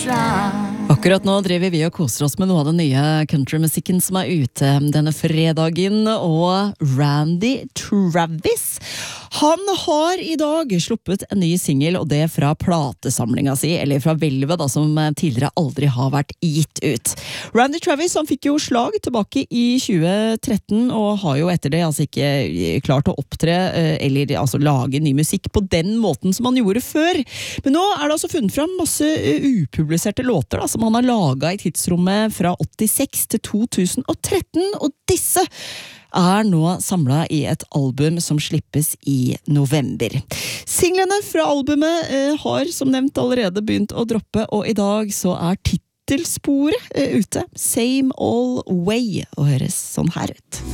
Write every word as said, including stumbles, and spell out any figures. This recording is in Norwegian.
Akkurat nå driver vi og koser oss med noe av den nye countrymusikken som er ute denne fredagen, og Randy Travis, han har i dag sluppet en ny single, og det fra platesamlinga si, eller fra Velvet da, som tidligere aldri har vært gitt ut. Randy Travis, han fikk jo slag tilbake i tjue tretten, og har jo etter det altså ikke klart å opptre, eller altså lage ny musikk på den måten som han gjorde før. Men nå er det altså funnet fram masse upubliserte låter da, som han har laget i tidsrommet fra åttiseks til to tusen og tretten, og disse er nå samlet i et album som slippes i november. Singlene fra albumet eh, har som nevnt allerede begynt å droppe, og i dag så er titelsporet eh, ute. Same Old Way, og høres sånn her ut.